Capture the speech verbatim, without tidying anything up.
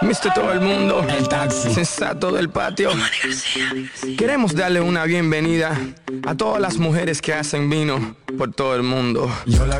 mister Todo el Mundo, El Taxi, sensato del patio. Queremos darle una bienvenida a todas las mujeres que hacen vino por todo el mundo. Yo la